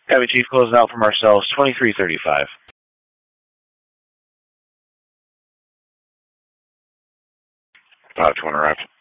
Copy, Chief. Closing out from ourselves, 2335. 520 wrapped.